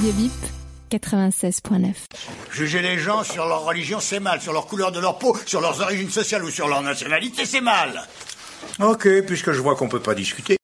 Radio VIP 96.9. Juger les gens sur leur religion, c'est mal. Sur leur couleur de leur peau, sur leurs origines sociales ou sur leur nationalité, c'est mal. Ok, puisque je vois qu'on peut pas discuter.